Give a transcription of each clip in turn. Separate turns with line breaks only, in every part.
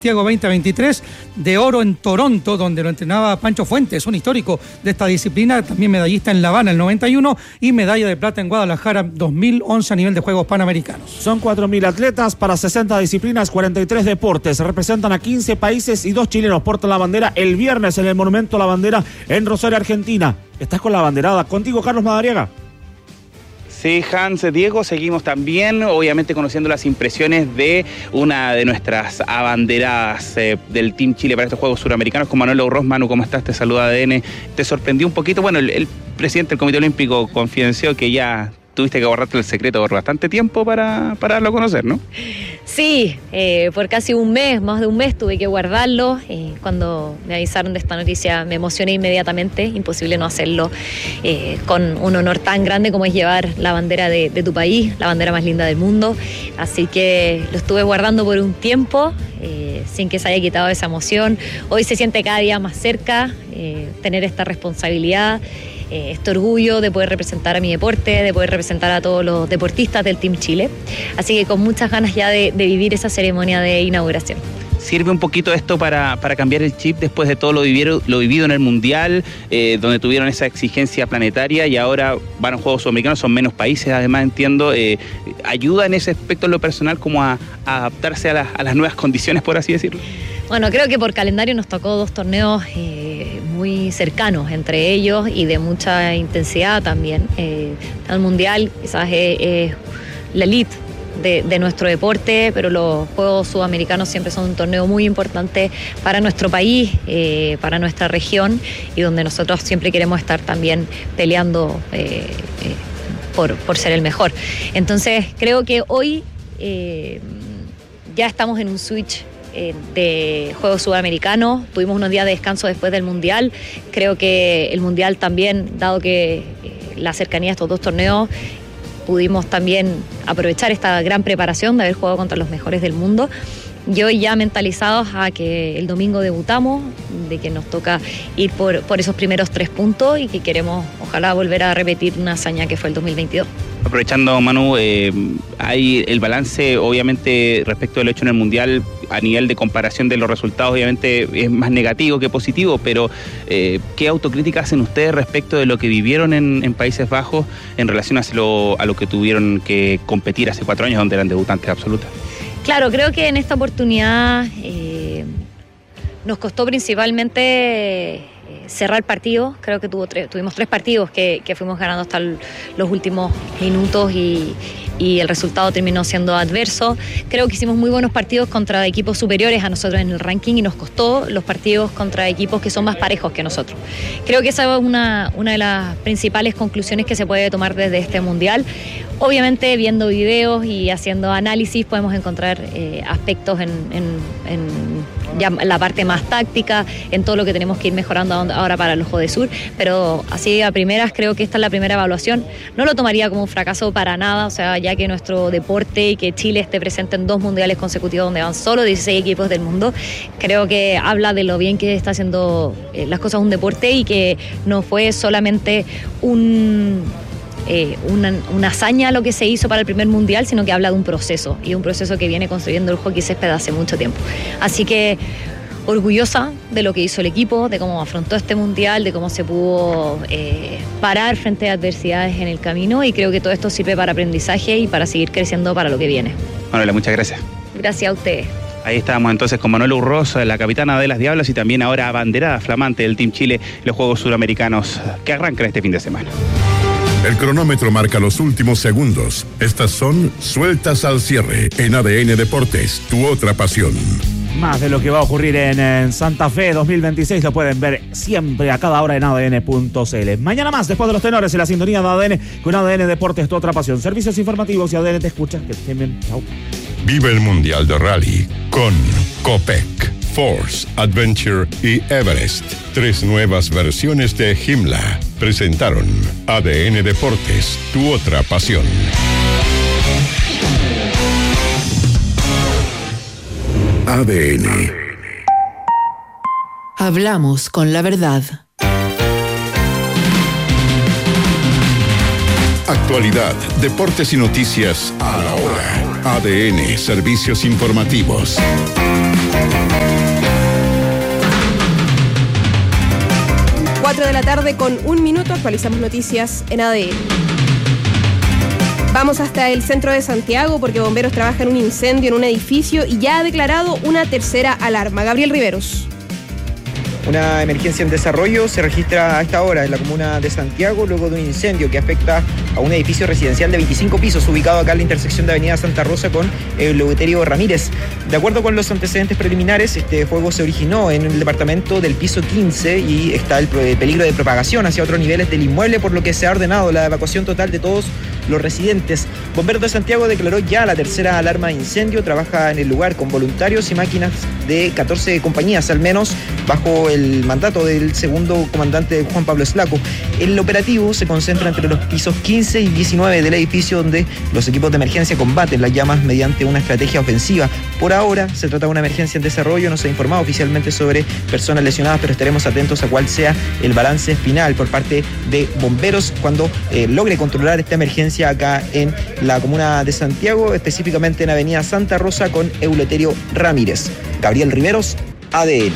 Santiago 2023, de oro en Toronto, donde lo entrenaba Pancho Fuentes, un histórico de esta disciplina, también medallista en La Habana el 91 y medalla de plata en Guadalajara 2011 a nivel de Juegos Panamericanos.
Son 4.000 atletas para 60 disciplinas, 43 deportes, representan a 15 países y 2 chilenos portan la bandera el viernes en el Monumento a la Bandera en Rosario, Argentina. Estás con la banderada, contigo Carlos Madariaga.
Sí, Hans, Diego, seguimos también, obviamente conociendo las impresiones de una de nuestras abanderadas del Team Chile para estos Juegos Suramericanos, con Manuel Urroz. Manu, ¿cómo estás? Te saluda ADN. ¿Te sorprendió un poquito? Bueno, el presidente del Comité Olímpico confidenció que ya tuviste que guardarte el secreto por bastante tiempo para darlo a conocer, ¿no?
Sí, por casi un mes, más de un mes tuve que guardarlo. Cuando me avisaron de esta noticia me emocioné inmediatamente, imposible no hacerlo, con un honor tan grande como es llevar la bandera de tu país, la bandera más linda del mundo. Así que lo estuve guardando por un tiempo, sin que se haya quitado esa emoción. Hoy se siente cada día más cerca tener esta responsabilidad. Este orgullo de poder representar a mi deporte, de poder representar a todos los deportistas del Team Chile. Así que con muchas ganas ya de vivir esa ceremonia de inauguración.
¿Sirve un poquito esto para cambiar el chip después de todo lo vivido en el Mundial, donde tuvieron esa exigencia planetaria y ahora van a Juegos Sudamericanos, son menos países, además entiendo? ¿Ayuda en ese aspecto en lo personal como a adaptarse a las nuevas condiciones, por así decirlo?
Bueno, creo que por calendario nos tocó 2 torneos muy cercanos entre ellos y de mucha intensidad también. El Mundial quizás es la elite de nuestro deporte, pero los Juegos Sudamericanos siempre son un torneo muy importante para nuestro país, para nuestra región, y donde nosotros siempre queremos estar también peleando por ser el mejor. Entonces creo que hoy ya estamos en un switch de Juegos Sudamericanos. Tuvimos unos días de descanso después del Mundial. Creo que el Mundial también, dado que la cercanía de estos 2 torneos, pudimos también aprovechar esta gran preparación de haber jugado contra los mejores del mundo. Y hoy ya mentalizados a que el domingo debutamos, de que nos toca ir por esos primeros 3 puntos y que queremos, ojalá, volver a repetir una hazaña que fue el 2022.
Aprovechando, Manu, hay el balance, obviamente, respecto de lo hecho en el Mundial, a nivel de comparación de los resultados, obviamente es más negativo que positivo, pero ¿qué autocrítica hacen ustedes respecto de lo que vivieron en Países Bajos en relación a lo que tuvieron que competir hace 4 años, donde eran debutantes absolutas?
Claro, creo que en esta oportunidad nos costó principalmente cerrar partidos. Creo que tuvimos 3 partidos que fuimos ganando hasta los últimos minutos y el resultado terminó siendo adverso. Creo que hicimos muy buenos partidos contra equipos superiores a nosotros en el ranking y nos costó los partidos contra equipos que son más parejos que nosotros. Creo que esa es una de las principales conclusiones que se puede tomar desde este Mundial. Obviamente, viendo videos y haciendo análisis podemos encontrar aspectos en ya la parte más táctica, en todo lo que tenemos que ir mejorando ahora para el Jodesur, pero así a primeras creo que esta es la primera evaluación. No lo tomaría como un fracaso para nada, o sea, ya que nuestro deporte y que Chile esté presente en 2 mundiales consecutivos donde van solo 16 equipos del mundo, creo que habla de lo bien que está haciendo las cosas un deporte y que no fue solamente una hazaña lo que se hizo para el primer mundial, sino que habla de un proceso, y un proceso que viene construyendo el hockey césped hace mucho tiempo. Así que orgullosa de lo que hizo el equipo, de cómo afrontó este mundial, de cómo se pudo parar frente a adversidades en el camino, y creo que todo esto sirve para aprendizaje y para seguir creciendo para lo que viene.
Manuela, muchas gracias.
Gracias a ustedes.
Ahí estábamos entonces con Manuela Urroz, la capitana de las Diablas y también ahora abanderada flamante del Team Chile, los Juegos Suramericanos que arrancan este fin de semana.
El cronómetro marca los últimos segundos. Estas son Sueltas al Cierre en ADN Deportes, tu otra pasión.
Más de lo que va a ocurrir en Santa Fe 2026 lo pueden ver siempre a cada hora en adn.cl. Mañana más, después de los tenores, en la sintonía de ADN con ADN Deportes, tu otra pasión. Servicios informativos y ADN te escucha. Que estén bien. Chau.
Vive el Mundial de Rally con Copec, Force, Adventure y Everest. 3 nuevas versiones de Himla presentaron ADN Deportes, tu otra pasión. ADN.
Hablamos con la verdad.
Actualidad, deportes y noticias a la hora. ADN, servicios informativos.
De la tarde con 1 minuto, actualizamos noticias en ADN. Vamos hasta el centro de Santiago porque bomberos trabajan en un incendio en un edificio y ya ha declarado una tercera alarma. Gabriel Riveros.
Una emergencia en desarrollo se registra a esta hora en la comuna de Santiago luego de un incendio que afecta a un edificio residencial de 25 pisos ubicado acá en la intersección de Avenida Santa Rosa con Eleuterio Ramírez. De acuerdo con los antecedentes preliminares, este fuego se originó en el departamento del piso 15 y está el peligro de propagación hacia otros niveles del inmueble, por lo que se ha ordenado la evacuación total de todos los residentes. Bomberos de Santiago declaró ya la tercera alarma de incendio, trabaja en el lugar con voluntarios y máquinas de 14 compañías al menos, bajo el mandato del segundo comandante Juan Pablo Eslaco. El operativo se concentra entre los pisos 15 y 19 del edificio, donde los equipos de emergencia combaten las llamas mediante una estrategia ofensiva. Por ahora se trata de una emergencia en desarrollo, no se ha informado oficialmente sobre personas lesionadas, pero estaremos atentos a cuál sea el balance final por parte de bomberos cuando logre controlar esta emergencia acá en la comuna de Santiago, específicamente en Avenida Santa Rosa con Eleuterio Ramírez. Gabriel Riveros, ADN.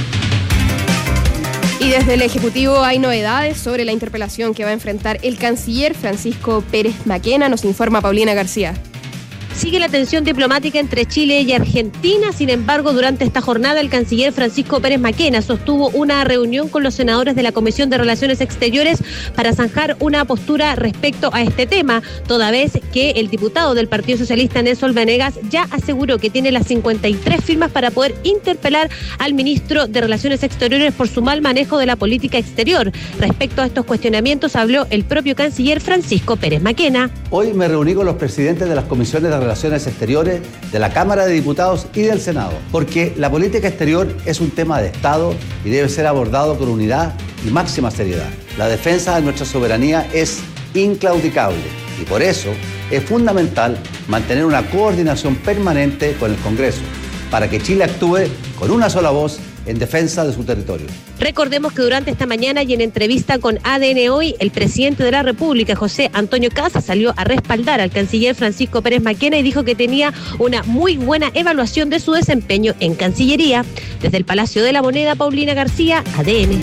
Y desde el Ejecutivo hay novedades sobre la interpelación que va a enfrentar el canciller Francisco Pérez Maquena, nos informa Paulina García.
Sigue la tensión diplomática entre Chile y Argentina. Sin embargo, durante esta jornada, el canciller Francisco Pérez Maquena sostuvo una reunión con los senadores de la Comisión de Relaciones Exteriores para zanjar una postura respecto a este tema, toda vez que el diputado del Partido Socialista, Nelson Venegas, ya aseguró que tiene las 53 firmas para poder interpelar al ministro de Relaciones Exteriores por su mal manejo de la política exterior. Respecto a estos cuestionamientos, habló el propio canciller Francisco Pérez Maquena.
Hoy me reuní con los presidentes de las comisiones de Relaciones Exteriores de la Cámara de Diputados y del Senado, porque la política exterior es un tema de Estado y debe ser abordado con unidad y máxima seriedad. La defensa de nuestra soberanía es inclaudicable y por eso es fundamental mantener una coordinación permanente con el Congreso para que Chile actúe con una sola voz en defensa de su territorio.
Recordemos que durante esta mañana y en entrevista con ADN Hoy, el presidente de la República, José Antonio Kast, salió a respaldar al canciller Francisco Pérez Maquena y dijo que tenía una muy buena evaluación de su desempeño en Cancillería. Desde el Palacio de la Moneda, Paulina García, ADN.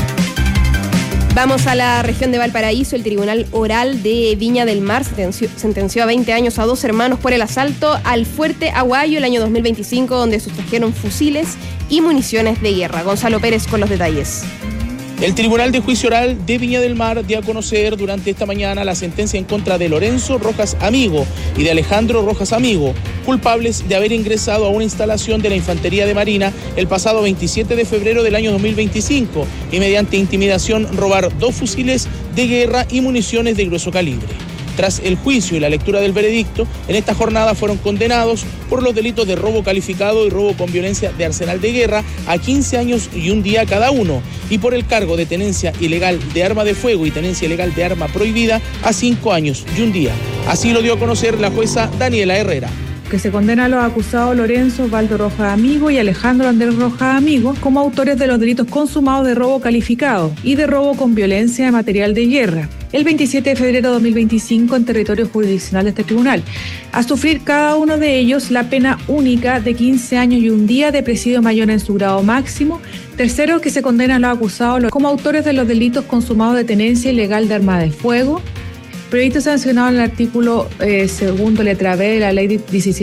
Vamos a la región de Valparaíso. El Tribunal Oral de Viña del Mar sentenció a 20 años a 2 hermanos por el asalto al Fuerte Aguayo el año 2025, donde sustrajeron fusiles y municiones de guerra. Gonzalo Pérez con los detalles.
El Tribunal de Juicio Oral de Viña del Mar dio a conocer durante esta mañana la sentencia en contra de Lorenzo Rojas Amigo y de Alejandro Rojas Amigo, culpables de haber ingresado a una instalación de la Infantería de Marina el pasado 27 de febrero del año 2025 y mediante intimidación robar 2 fusiles de guerra y municiones de grueso calibre. Tras el juicio y la lectura del veredicto, en esta jornada fueron condenados por los delitos de robo calificado y robo con violencia de arsenal de guerra a 15 años y 1 día cada uno, y por el cargo de tenencia ilegal de arma de fuego y tenencia ilegal de arma prohibida a 5 años y 1 día. Así lo dio a conocer la jueza Daniela Herrera.
Que se condena a los acusados Lorenzo Osvaldo Rojas Amigo y Alejandro Andrés Rojas Amigo como autores de los delitos consumados de robo calificado y de robo con violencia de material de guerra el 27 de febrero de 2025 en territorio jurisdiccional de este tribunal, a sufrir cada uno de ellos la pena única de 15 años y 1 día de presidio mayor en su grado máximo. Tercero, que se condena a los acusados como autores de los delitos consumados de tenencia ilegal de arma de fuego, previsto sancionado en el artículo segundo letra B de la ley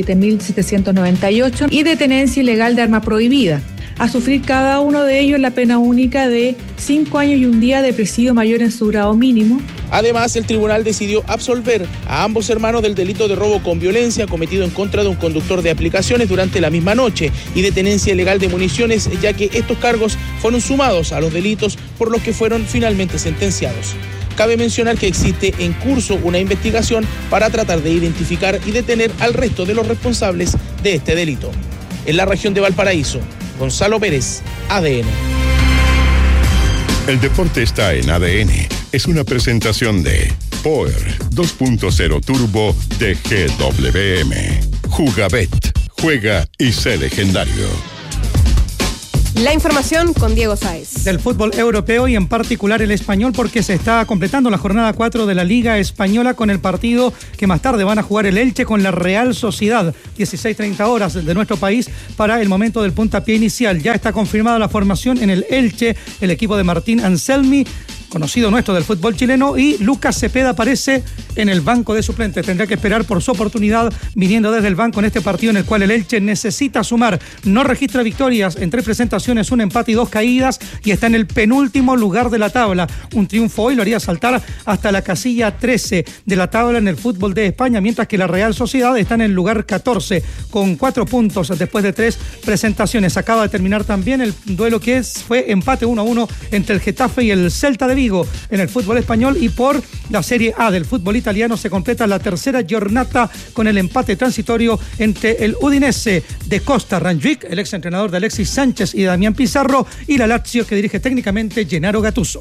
17.798 y de tenencia ilegal de arma prohibida, a sufrir cada uno de ellos la pena única de 5 años y 1 día de presidio mayor en su grado mínimo.
Además, el tribunal decidió absolver a ambos hermanos del delito de robo con violencia cometido en contra de un conductor de aplicaciones durante la misma noche y de tenencia ilegal de municiones, ya que estos cargos fueron sumados a los delitos por los que fueron finalmente sentenciados. Cabe mencionar que existe en curso una investigación para tratar de identificar y detener al resto de los responsables de este delito. En la región de Valparaíso, Gonzalo Pérez, ADN.
El deporte está en ADN. Es una presentación de Power 2.0 Turbo de GWM. Jugabet. Juega y sé legendario.
La información con Diego Sáez.
Del fútbol europeo y en particular el español, porque se está completando la jornada 4 de la Liga Española con el partido que más tarde van a jugar el Elche con la Real Sociedad, 16:30 horas de nuestro país para el momento del puntapié inicial. Ya está confirmada la formación en el Elche, el equipo de Martín Anselmi, conocido nuestro del fútbol chileno, y Lucas Cepeda aparece en el banco de suplentes. Tendrá que esperar por su oportunidad viniendo desde el banco en este partido en el cual el Elche necesita sumar. No registra victorias en 3 presentaciones, un empate y 2 caídas, y está en el penúltimo lugar de la tabla. Un triunfo hoy lo haría saltar hasta la casilla 13 de la tabla en el fútbol de España, mientras que la Real Sociedad está en el lugar 14 con 4 puntos después de 3 presentaciones. Acaba de terminar también el duelo que fue empate 1-1 entre el Getafe y el Celta de Vigo en el fútbol español, y por la Serie A del fútbol italiano se completa la tercera jornada con el empate transitorio entre el Udinese de Costa Rangic, el ex entrenador de Alexis Sánchez y Damián Pizarro, y la Lazio que dirige técnicamente Gennaro Gattuso.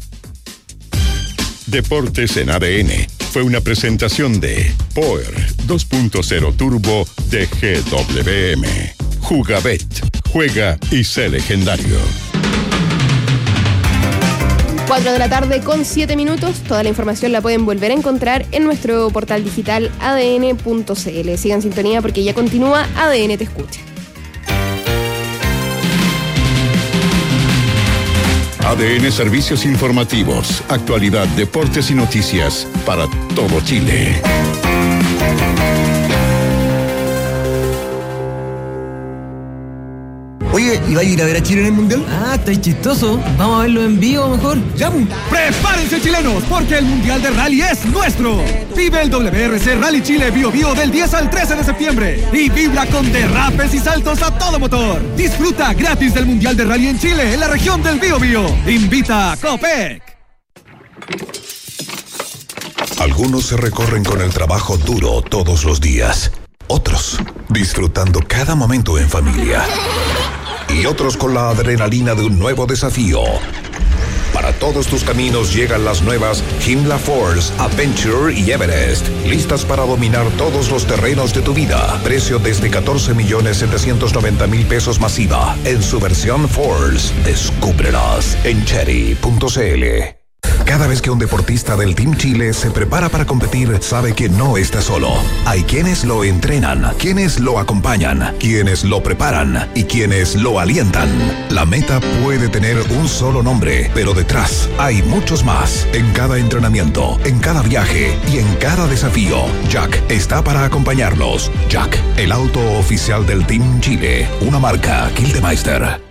Deportes en ADN fue una presentación de Power 2.0 Turbo de GWM. Jugabet, juega y sé legendario.
4 de la tarde con 7 minutos. Toda la información la pueden volver a encontrar en nuestro portal digital adn.cl. Sigan sintonía porque ya continúa ADN Te Escucha.
ADN Servicios Informativos, actualidad, deportes y noticias para todo Chile.
Oye, ¿y va a ir a ver a Chile en el Mundial?
Ah, estáis chistoso. Vamos a verlo en vivo mejor.
¡Ya! ¡Prepárense, chilenos! Porque el Mundial de Rally es nuestro. Vive el WRC Rally Chile Bio Bio del 10 al 13 de septiembre. Y vibra con derrapes y saltos a todo motor. Disfruta gratis del Mundial de Rally en Chile, en la región del Bio Bio. Invita a Copec.
Algunos se recorren con el trabajo duro todos los días. Otros disfrutando cada momento en familia. Y otros con la adrenalina de un nuevo desafío. Para todos tus caminos llegan las nuevas Himla Force, Adventure y Everest. Listas para dominar todos los terrenos de tu vida. Precio desde 14.790.000 pesos masiva. En su versión Force. Descúbrelas en Chery.cl. Cada vez que un deportista del Team Chile se prepara para competir, sabe que no está solo. Hay quienes lo entrenan, quienes lo acompañan, quienes lo preparan y quienes lo alientan. La meta puede tener un solo nombre, pero detrás hay muchos más. En cada entrenamiento, en cada viaje y en cada desafío, Jack está para acompañarlos. Jack, el auto oficial del Team Chile, una marca Gildemeister.